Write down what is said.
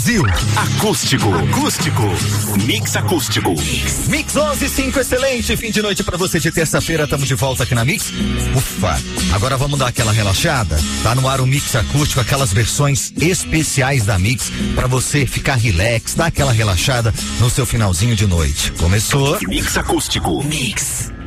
Brasil. Acústico. Mix acústico. Mix 11:05, excelente fim de noite pra você de terça-feira. Estamos de volta aqui na Mix. Ufa, agora vamos dar aquela relaxada. Tá no ar o Mix acústico, aquelas versões especiais da Mix pra você ficar relax, dar aquela relaxada no seu finalzinho de noite. Começou. Mix acústico. Mix.